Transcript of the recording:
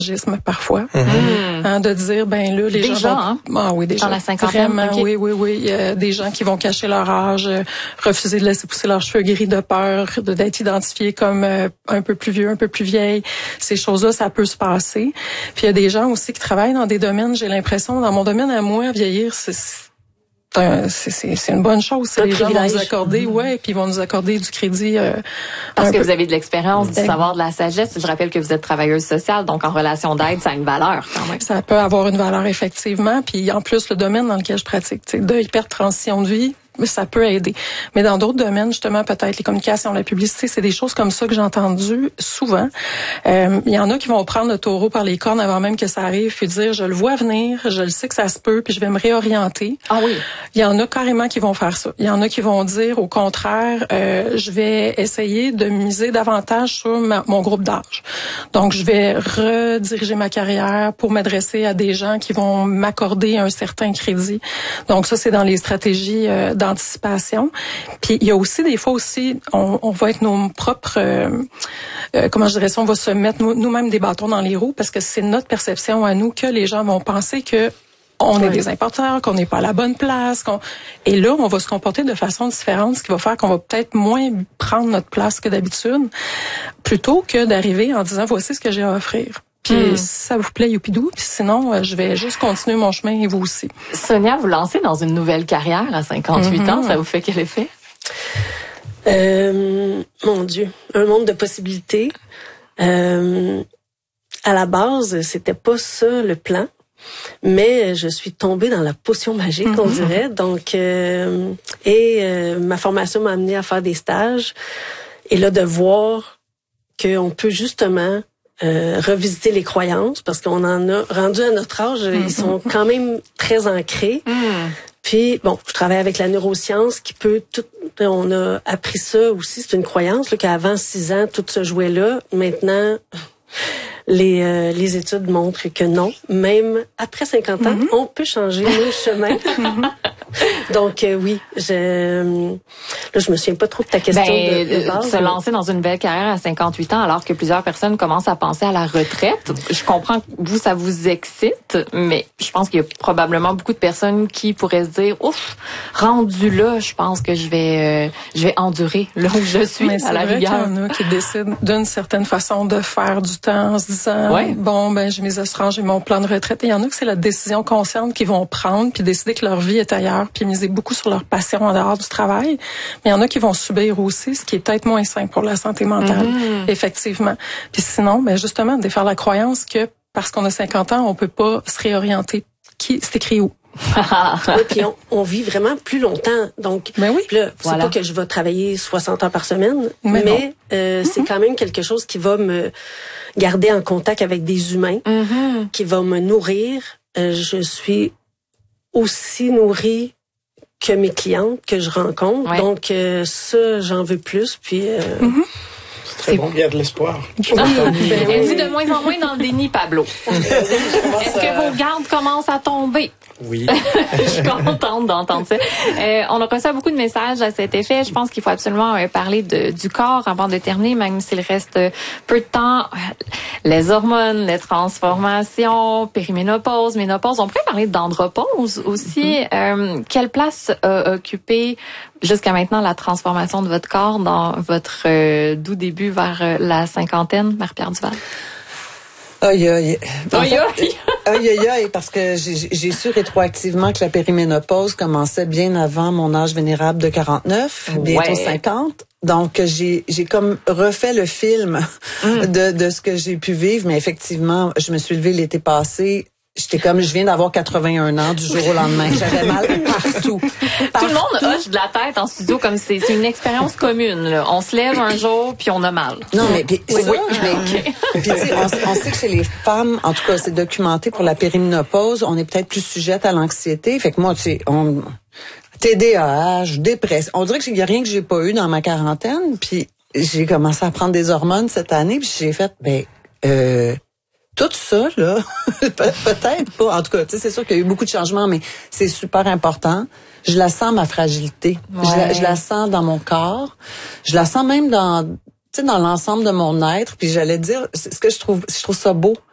parfois, de dire ben là les gens vont, dans la cinquantaine, vraiment, okay. oui, il y a des gens qui vont cacher leur âge, refuser de laisser pousser leurs cheveux gris de peur d'être identifiés comme un peu plus vieux, un peu plus vieille. Ces choses-là, ça peut se passer. Puis il y a des gens aussi qui travaillent dans des domaines, j'ai l'impression, dans mon domaine à moi, vieillir, c'est une bonne chose. Les gens vont nous accorder, puis ils vont nous accorder du crédit. Parce que vous avez de l'expérience, du savoir, de la sagesse. Je rappelle que vous êtes travailleuse sociale, donc en relation d'aide, ça a une valeur quand même. Ça peut avoir une valeur, effectivement. Puis en plus, le domaine dans lequel je pratique, de hypertransition de vie, ça peut aider. Mais dans d'autres domaines, justement, peut-être les communications, la publicité, c'est des choses comme ça que j'ai entendues souvent. Il y en a qui vont prendre le taureau par les cornes avant même que ça arrive, puis dire, je le vois venir, je le sais que ça se peut, puis je vais me réorienter. Ah oui. Il y en a carrément qui vont faire ça. Il y en a qui vont dire, au contraire, je vais essayer de miser davantage sur mon groupe d'âge. Donc, je vais rediriger ma carrière pour m'adresser à des gens qui vont m'accorder un certain crédit. Donc, ça, c'est dans les stratégies d'anticipation. Puis il y a aussi des fois aussi, on va avec nos propres, comment je dirais ça, on va se mettre nous-mêmes des bâtons dans les roues parce que c'est notre perception à nous que les gens vont penser que on est des importeurs, qu'on n'est pas à la bonne place, et là on va se comporter de façon différente, ce qui va faire qu'on va peut-être moins prendre notre place que d'habitude, plutôt que d'arriver en disant voici ce que j'ai à offrir. Puis si ça vous plaît, youpidou. Puis sinon, je vais juste continuer mon chemin et vous aussi. Sonia, vous lancez dans une nouvelle carrière à 58 ans. Ça vous fait quel effet? Mon Dieu, un monde de possibilités. À la base, c'était pas ça le plan. Mais je suis tombée dans la potion magique, on dirait. Donc, ma formation m'a amenée à faire des stages. Et là, de voir qu'on peut justement revisiter les croyances, parce qu'on en a rendu à notre âge, ils sont quand même très ancrés. Puis, bon, je travaille avec la neuroscience qui peut tout... On a appris ça aussi, c'est une croyance, là, qu'avant 6 ans, tout se jouait là. Maintenant... Les études montrent que non, même après 50 ans, on peut changer le chemin. Donc oui, je me souviens pas trop de ta question de base. Se lancer dans une belle carrière à 58 ans alors que plusieurs personnes commencent à penser à la retraite. Je comprends que vous, ça vous excite, mais je pense qu'il y a probablement beaucoup de personnes qui pourraient se dire, ouf, rendu là, je pense que je vais endurer là où je suis, mais à la rigueur. Il y en a qui décident d'une certaine façon de faire du temps en se disant, bon, ben j'ai mes assurances, j'ai mon plan de retraite. Et il y en a que c'est la décision consciente qu'ils vont prendre puis décider que leur vie est ailleurs puis miser beaucoup sur leur passion en dehors du travail. Mais il y en a qui vont subir aussi, ce qui est peut-être moins sain pour la santé mentale, effectivement. Puis sinon, ben justement, défaire la croyance que parce qu'on a 50 ans, on peut pas se réorienter. C'est écrit où? Oui, puis on vit vraiment plus longtemps. Donc, là, c'est pas que je vais travailler 60 heures par semaine, mais c'est quand même quelque chose qui va me garder en contact avec des humains, qui va me nourrir. Je suis aussi nourrie que mes clientes que je rencontre. Donc, ça, j'en veux plus. Puis... C'est bon, il y a de l'espoir. Êtes-vous de moins en moins dans le déni, Pablo? Est-ce que vos gardes commencent à tomber? Oui. Je suis contente d'entendre ça. On a reçu beaucoup de messages à cet effet. Je pense qu'il faut absolument parler du corps avant de terminer, même s'il reste peu de temps. Les hormones, les transformations, périménopause, ménopause. On pourrait parler d'andropause aussi. Quelle place a occupé jusqu'à maintenant la transformation de votre corps dans votre doux début vers la cinquantaine, Marie-Pierre Duval? Aïe, parce que j'ai su rétroactivement que la périménopause commençait bien avant mon âge vénérable de 49, bientôt 50. Donc, j'ai comme refait le film de ce que j'ai pu vivre, mais effectivement, je me suis levée l'été passé. J'étais comme, je viens d'avoir 81 ans du jour au lendemain. J'avais mal partout. Tout le monde hoche de la tête en studio comme c'est une expérience commune, là. On se lève un jour puis on a mal. Non, mais puis puis tu sais, on sait que chez les femmes, en tout cas, c'est documenté pour la périménopause, on est peut-être plus sujette à l'anxiété. Fait que moi, tu sais, TDAH, dépression. On dirait qu'il y a rien que j'ai pas eu dans ma quarantaine. Puis j'ai commencé à prendre des hormones cette année. Puis j'ai fait, tout ça, là, peut-être pas. En tout cas, tu sais, c'est sûr qu'il y a eu beaucoup de changements, mais c'est super important. Je la sens, ma fragilité. Je la sens dans mon corps. Je la sens même dans l'ensemble de mon être. Puis j'allais dire, ce que je trouve ça beau.